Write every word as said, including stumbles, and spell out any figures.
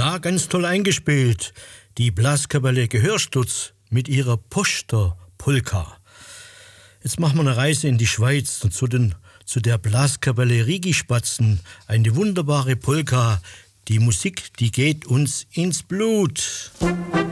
Ja, ganz toll eingespielt. Die Blaskapelle Gehörsturz mit ihrer Poster-Polka. Jetzt machen wir eine Reise in die Schweiz und zu, den, zu der Blaskapelle Rigispatzen. Eine wunderbare Polka. Die Musik, die geht uns ins Blut.